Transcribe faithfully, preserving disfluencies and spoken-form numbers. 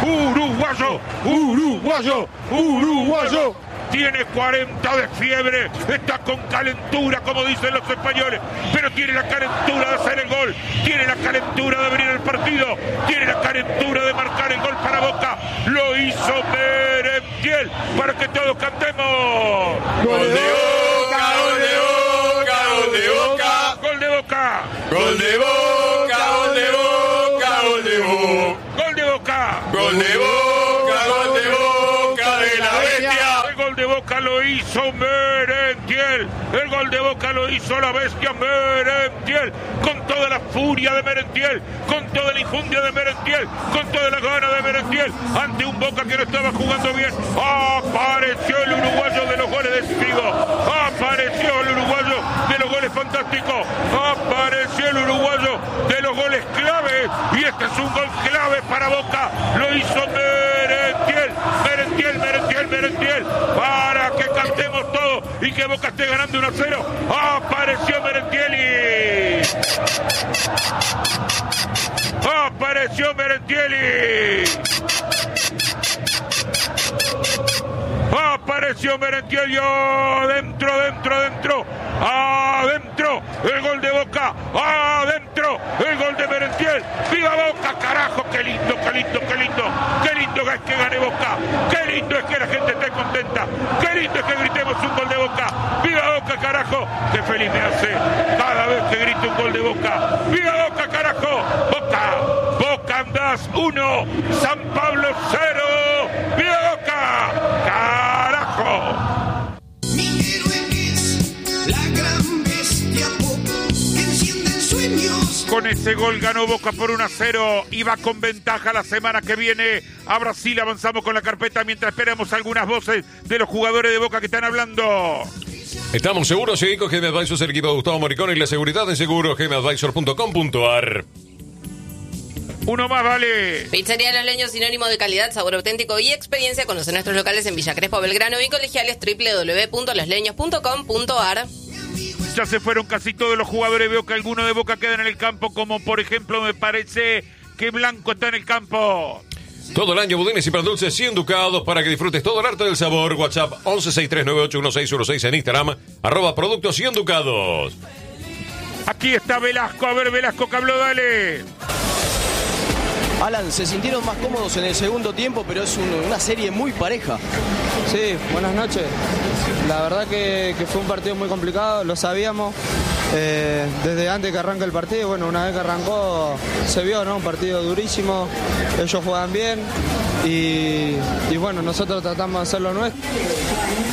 uruguayo, uruguayo, uruguayo. Tiene cuarenta de fiebre, está con calentura, como dicen los españoles, pero tiene la calentura de hacer el gol, tiene la calentura de abrir el partido, tiene la calentura de marcar el gol para Boca. Lo hizo Merentiel, para que todos cantemos. Gol de Boca, gol de Boca, gol de Boca, gol de Boca, gol de Boca, gol de Boca, gol de Boca, gol de Boca, gol de Boca, gol de Boca de la bestia. El gol de Boca lo hizo Merentiel, el gol de Boca lo hizo la bestia Merentiel, con toda la furia de Merentiel, con toda la injundia de Merentiel, con toda la gana de Merentiel, ante un Boca que no estaba jugando bien. Apareció el uruguayo de los goles decisivos, apareció el uruguayo de los goles fantásticos, apareció el uruguayo de los goles clave, y este es un gol clave para Boca. Lo hizo Merentiel, Merentiel, Merentiel, Merentiel, para que cantemos todos y que Boca esté ganando uno a cero. Apareció Merentieli, apareció Merentieli, apareció Merentiel, yo dentro, dentro, dentro, adentro, el gol de Boca, adentro, el gol de Merentiel. ¡Viva Boca, carajo! ¡Qué lindo, qué lindo, qué lindo! ¡Qué lindo es que gane Boca! ¡Qué lindo es que la gente esté contenta! ¡Qué lindo es que gritemos un gol de Boca! ¡Viva Boca, carajo! ¡Qué feliz me hace cada vez que grito un gol de Boca! ¡Viva Boca, carajo! ¡Boca! ¡Boca andás uno! ¡San Pablo cero! ¡Viva Boca! ¡Carajo! Con ese gol ganó Boca por uno a cero y va con ventaja la semana que viene a Brasil. Avanzamos con la carpeta mientras esperamos algunas voces de los jugadores de Boca que están hablando. Estamos seguros, sí, con G M Advisors, el equipo de Gustavo Moricón y la seguridad de seguro, g m advisor punto com punto a r. Uno más, vale. Pizzería Los Leños, sinónimo de calidad, sabor auténtico y experiencia. Conoce nuestros locales en Villa Crespo, Belgrano y Colegiales, doble u doble u doble u punto los leños punto com punto a r. Ya se fueron casi todos los jugadores de Boca. Algunos de Boca quedan en el campo, como por ejemplo me parece que Blanco está en el campo. Todo el año budines y pan dulces cien ducados para que disfrutes todo el arte del sabor. WhatsApp once sesenta y tres noventa y ocho dieciséis dieciséis en Instagram, arroba productos cien ducados. Aquí está Velasco. A ver, Velasco, que habló, dale. Alan, se sintieron más cómodos en el segundo tiempo, pero es un, una serie muy pareja. Sí, buenas noches. La verdad que, que fue un partido muy complicado, lo sabíamos eh, desde antes que arranque el partido. Bueno, una vez que arrancó se vio, ¿no? Un partido durísimo, ellos juegan bien y, y bueno, nosotros tratamos de hacer lo nuestro.